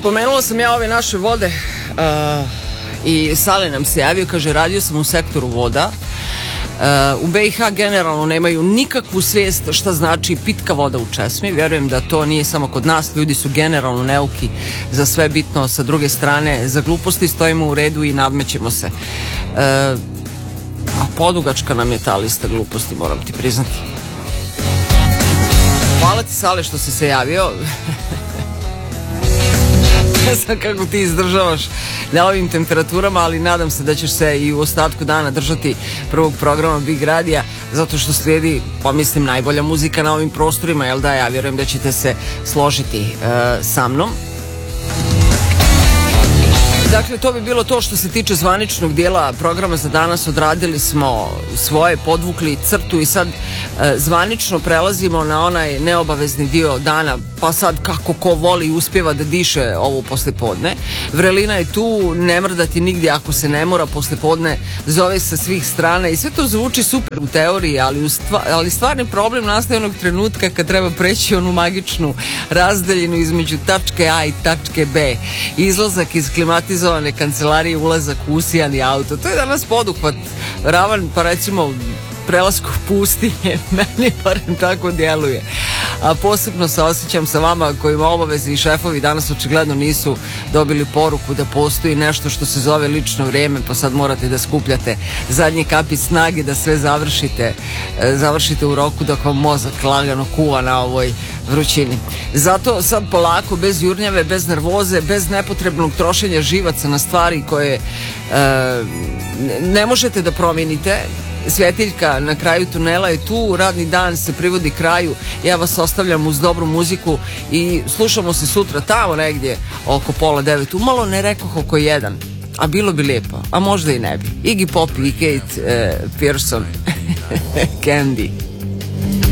Spomenula sam ja ove naše vode i Sale nam se javio, kaže radio sam u sektoru voda. U BiH generalno nemaju nikakvu svijest šta znači pitka voda u česmi. Vjerujem da to nije samo kod nas, ljudi su generalno neuki za sve bitno. Sa druge strane, za gluposti stojimo u redu i nadmećemo se. A podugačka nam je ta lista gluposti, moram ti priznati. Hvala ti, Sale, što si se javio. Ne znam kako ti izdržavaš na ovim temperaturama, ali nadam se da ćeš se i u ostatku dana držati prvog programa Big Radija, zato što slijedi, pa mislim, najbolja muzika na ovim prostorima, jel da? Ja vjerujem da ćete se složiti sa mnom. Dakle, to bi bilo to što se tiče zvaničnog dijela programa za danas. Odradili smo svoje, podvukli crtu i sad zvanično prelazimo na onaj neobavezni dio dana, pa sad kako ko voli i uspjeva da diše ovo poslijepodne. Vrelina je tu, ne mrdati nigdje ako se ne mora, poslijepodne zove sa svih strana i sve to zvuči super u teoriji, ali stvarni problem nastaje onog trenutka kad treba preći onu magičnu razdaljinu između tačke A i tačke B. Izlazak iz klimatizovane kancelarije, ulazak u usijani auto. To je danas poduhvat ravan, pa recimo prelasku pustinje, meni barem tako djeluje. A posebno se osjećam sa vama kojima obavezni šefovi danas očigledno nisu dobili poruku da postoji nešto što se zove lično vrijeme, pa sad morate da skupljate zadnji kapi snage da sve završite u roku dok vam mozak lagano kuva na ovoj vrućini. Zato sad polako, bez jurnjave, bez nervoze, bez nepotrebnog trošenja živaca na stvari koje ne možete da promijenite. Svjetiljka na kraju tunela je tu, radni dan se privodi kraju, ja vas ostavljam uz dobru muziku i slušamo se sutra tamo negdje oko 8:30, umalo ne rekoh oko 1, a bilo bi lijepo, a možda i ne bi. Iggy Pop i Kate Pearson Candy.